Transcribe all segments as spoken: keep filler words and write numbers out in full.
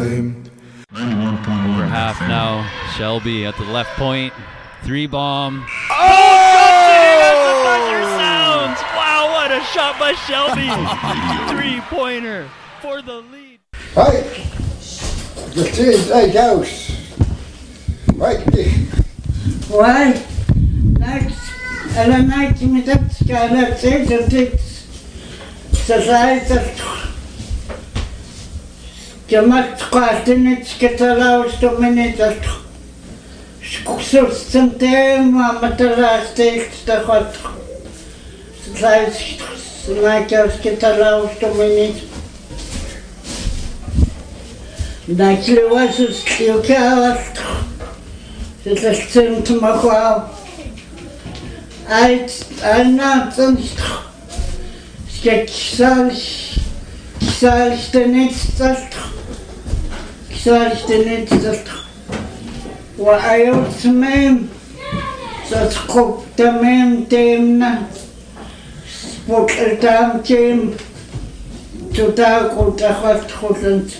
him. For half now, Shelby at the left point, three bomb. Oh! As the buzzer sounds! Wow, what a shot by Shelby! Three-pointer for the lead. Right, the team's eight out. Right, why? Next, and the night me that's got that six and six. Society. Gemacht quatinits ketalaus dominator. Skusur centem amatalas takes the hot. Society like us ketalaus dominate. Nightly was a still cast. It's a sin to my wow. I I'm not sketch salch salch the next salch the next what I also mean so scope the main team na sport the damn team to talk with the hot hot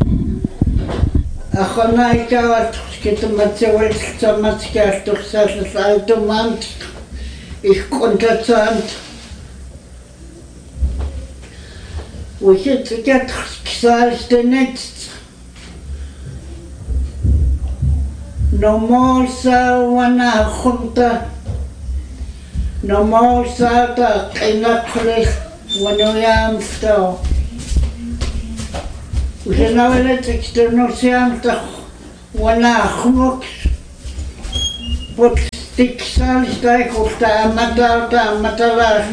أخونا كوات كنت متزوج سمعت كأشتغل سالت مانت ich konnte sagen وش تجت كسالت نت نموسا وانا خنت نموسا تا قنقلي ونويام ستو وشنا ولا تكتنو سيامتخ وانا خمك بوتستيك سالستايك وفتا مدار تا مدارات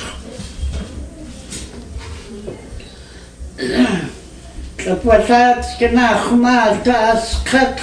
كبوتات كنا خمال تا اسقط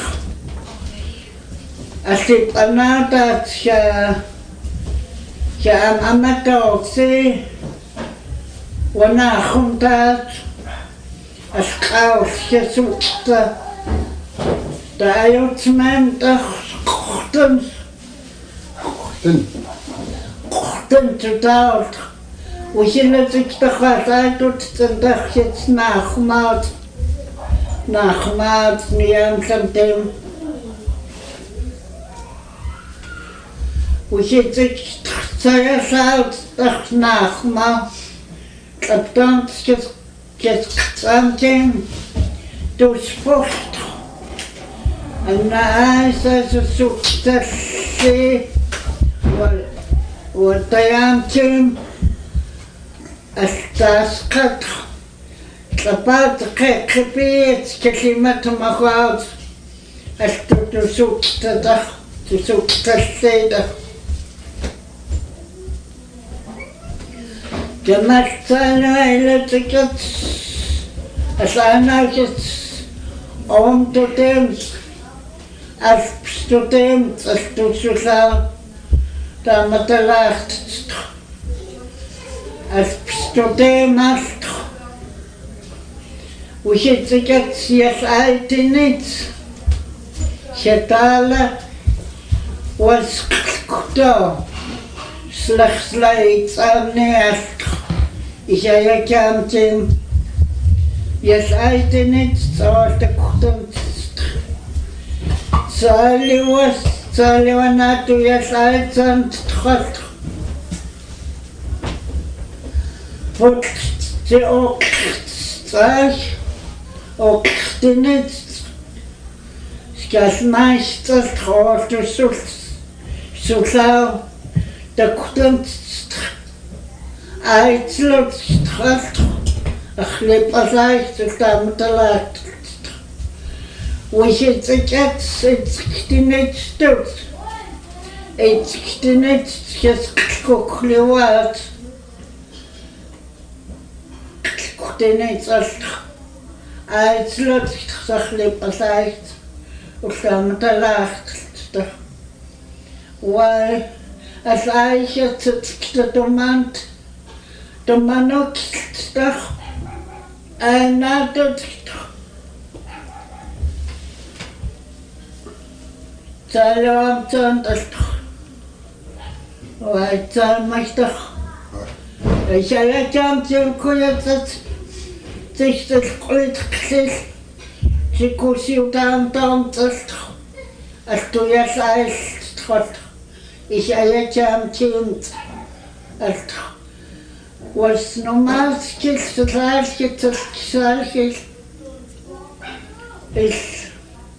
أسيب أنا تا شا شا أم أمتوكسي وانا خمتات أشقاوس كسوكتا دايوت من تخطن خطن خطن تداوت وشلتك تخطايتو تتندخ يتناخمات ناخمات نيام سمتم وشلتك تخطايسات تخناخما كبتانت كس كسامتم دوسبوست أنا عايزة سوكتسي والطيامتم استاسقط كبات كبيت كلمة مخاض استو سوكتدخ سوكتسي جمعت أنا إلى تكت أنا كت أم تتمس أف تتمس أستو سوسا تام تلاخت أف تتمس وشت تكت يسألتني شتالا وسكتو سلخ سلايت أبني أسك إشايا كامتين يسألتني تصورت كتم سالي وس سالي وناتو يسألتن تتخط فوت تأوكت ساش أوكتني سكاس ماش تتخورتو سوس سوساو da kunt uitslot straft ach lep azait da metalat we het het het ktinet stot het ktinet jes koklewat ktinet ast uitslot ach lep azait da metalat wal as eiche tskte domant domanok stach anatot Salam ast Wai tsal mastach Ich habe jam zum kuyat sich das Gold ksis Sikusiutaan taamtast. Altujasailstrot. Ich ayajam tint. Alt. Was normalskis, vergleichskis, vergleichskis. Ist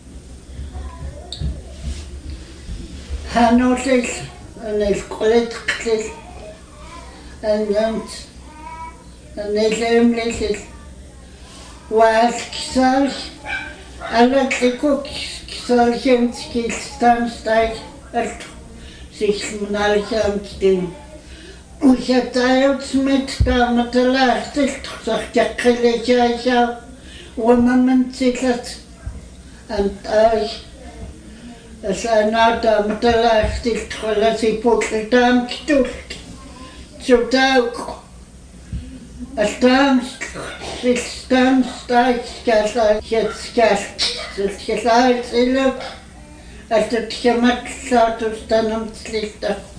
Hanotis, ein Kolletkis, ein Jans, ein Lämmliches. Was gesagt, alle Trikots-Salchenskis, Stammsteig, sich Monarcham stehen. Ich hatte jetzt mit, da mit der Lechte, sagt ja, Kelleja, wo man sich das an euch, es einer da mit der Lechte, dass ich Buckeldam gestuft, zu Tag. Es dann sich dann steigt, jetzt gast, das gesagt, als das gemacht hat, dann ums Licht.